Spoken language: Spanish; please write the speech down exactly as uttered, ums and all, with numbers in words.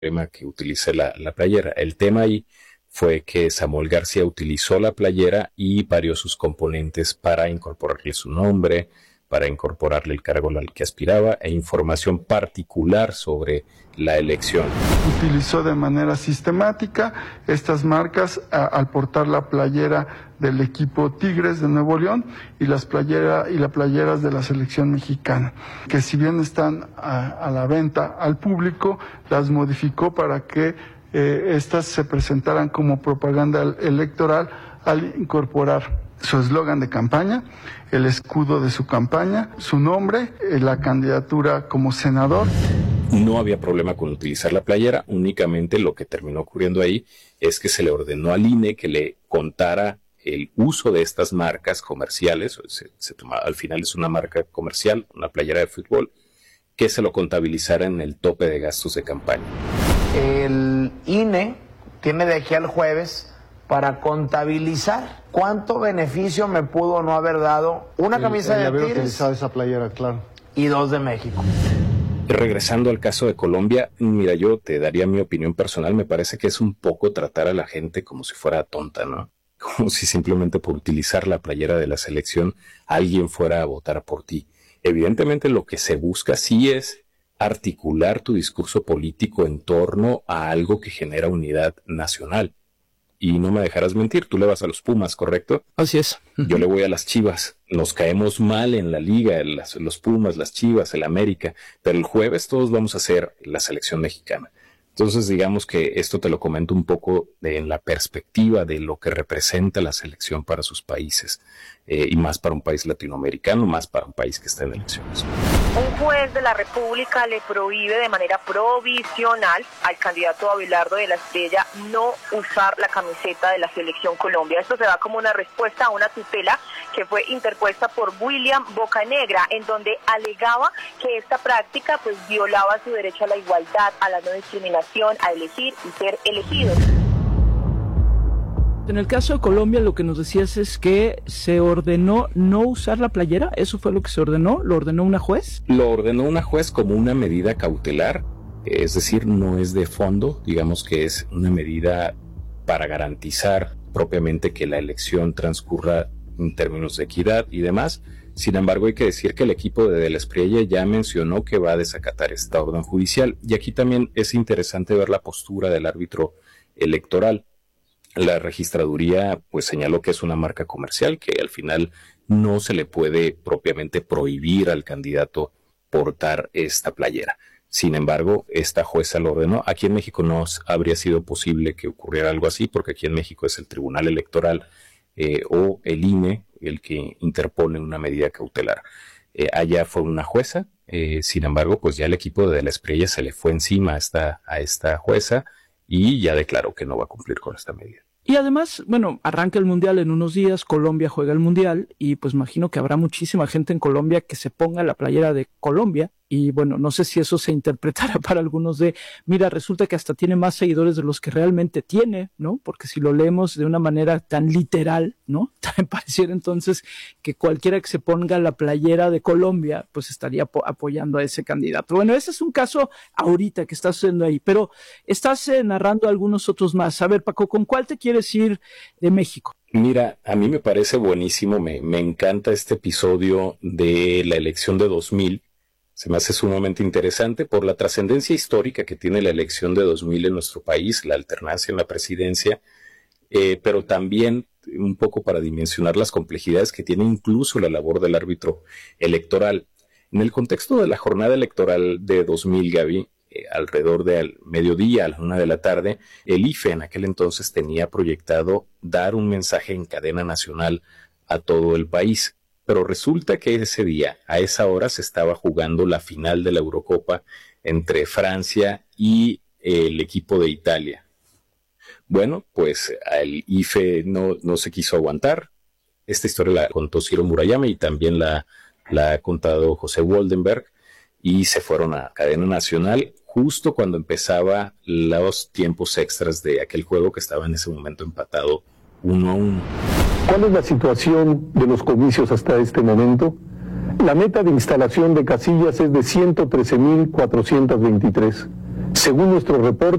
problema que utilice la, la playera. El tema ahí fue que Samuel García utilizó la playera y varió sus componentes para incorporarle su nombre, para incorporarle el cargo al que aspiraba e información particular sobre la elección. Utilizó de manera sistemática estas marcas a, al portar la playera del equipo Tigres de Nuevo León y las playeras y las playeras de la selección mexicana, que si bien están a, a la venta al público, las modificó para que eh, estas se presentaran como propaganda electoral al incorporar su eslogan de campaña, el escudo de su campaña, su nombre, la candidatura como senador. No había problema con utilizar la playera, únicamente lo que terminó ocurriendo ahí es que se le ordenó al I N E que le contara el uso de estas marcas comerciales, se, se toma, al final es una marca comercial, una playera de fútbol, que se lo contabilizara en el tope de gastos de campaña. El I N E tiene de aquí al jueves para contabilizar cuánto beneficio me pudo no haber dado una el, camisa el de haber Tigres utilizado esa playera, claro, y dos de México. Regresando al caso de Colombia, mira, yo te daría mi opinión personal, me parece que es un poco tratar a la gente como si fuera tonta, ¿no? Como si simplemente por utilizar la playera de la selección alguien fuera a votar por ti. Evidentemente lo que se busca sí es articular tu discurso político en torno a algo que genera unidad nacional. Y no me dejarás mentir, tú le vas a los Pumas, ¿correcto? Así es. Yo le voy a las Chivas. Nos caemos mal en la liga, las, los Pumas, las Chivas, el América, pero el jueves todos vamos a hacer la selección mexicana. Entonces, digamos que esto te lo comento un poco de, en la perspectiva de lo que representa la selección para sus países, eh, y más para un país latinoamericano, más para un país que está en elecciones. Un juez de la República le prohíbe de manera provisional al candidato Abelardo de la Estrella no usar la camiseta de la Selección Colombia. Esto se da como una respuesta a una tutela que fue interpuesta por William Bocanegra, en donde alegaba que esta práctica pues violaba su derecho a la igualdad, a la no discriminación, a elegir y ser elegido. En el caso de Colombia, lo que nos decías es que se ordenó no usar la playera. ¿Eso fue lo que se ordenó? ¿Lo ordenó una juez? Lo ordenó una juez como una medida cautelar, es decir, no es de fondo, digamos que es una medida para garantizar propiamente que la elección transcurra en términos de equidad y demás. Sin embargo, hay que decir que el equipo de De la Espriella ya mencionó que va a desacatar esta orden judicial. Y aquí también es interesante ver la postura del árbitro electoral. La registraduría pues señaló que es una marca comercial, que al final no se le puede propiamente prohibir al candidato portar esta playera. Sin embargo, esta jueza lo ordenó. Aquí en México no habría sido posible que ocurriera algo así, porque aquí en México es el Tribunal Electoral eh, o el I N E el que interpone una medida cautelar. Eh, allá fue una jueza, eh, sin embargo, pues ya el equipo de De la Espriella se le fue encima a esta, a esta jueza y ya declaró que no va a cumplir con esta medida. Y además, bueno, arranca el Mundial en unos días, Colombia juega el Mundial y pues imagino que habrá muchísima gente en Colombia que se ponga la playera de Colombia y bueno, no sé si eso se interpretará para algunos de, mira, resulta que hasta tiene más seguidores de los que realmente tiene, ¿no? Porque si lo leemos de una manera tan literal, ¿no? También pareciera entonces que cualquiera que se ponga la playera de Colombia, pues estaría apo- apoyando a ese candidato. Bueno, ese es un caso ahorita que está sucediendo ahí, pero estás eh, narrando algunos otros más. A ver, Paco, ¿con cuál te quieres ir de México? Mira, a mí me parece buenísimo, me, me encanta este episodio de la elección de dos mil. Se me hace sumamente interesante por la trascendencia histórica que tiene la elección de dos mil en nuestro país, la alternancia en la presidencia, eh, pero también un poco para dimensionar las complejidades que tiene incluso la labor del árbitro electoral. En el contexto de la jornada electoral de dos mil, Gaby, eh, alrededor del mediodía, a la una de la tarde, el I F E en aquel entonces tenía proyectado dar un mensaje en cadena nacional a todo el país. Pero resulta que ese día, a esa hora, se estaba jugando la final de la Eurocopa entre Francia y el equipo de Italia. Bueno, pues el I F E no, no se quiso aguantar. Esta historia la contó Ciro Murayama y también la, la ha contado José Woldenberg y se fueron a cadena nacional justo cuando empezaba los tiempos extras de aquel juego que estaba en ese momento empatado uno a uno. ¿Cuál es la situación de los comicios hasta este momento? La meta de instalación de casillas es de ciento trece mil cuatrocientos veintitrés. Según nuestro reporte,